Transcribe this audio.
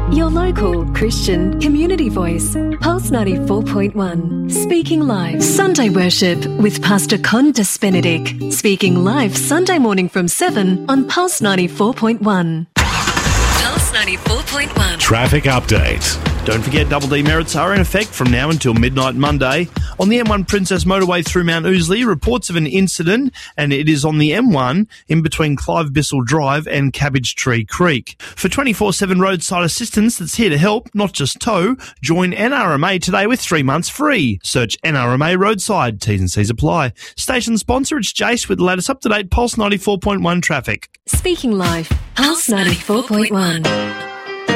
Your local Christian community voice. Pulse 94.1. Speaking Live. Sunday Worship with Pastor Condas Benedict. Speaking Live Sunday morning from 7 on Pulse 94.1. Pulse 94.1. Traffic update. Don't forget, double demerits are in effect from now until midnight Monday. On the M1 Princess Motorway through Mount Ousley, reports of an incident, and it is on the M1 in between Clive Bissell Drive and Cabbage Tree Creek. For 24/7 roadside assistance that's here to help, not just tow, join NRMA today with 3 months free. Search NRMA Roadside. T's and C's apply. Station sponsor, it's Jace with the latest up-to-date Pulse 94.1 traffic. Speaking Live. Pulse 94.1.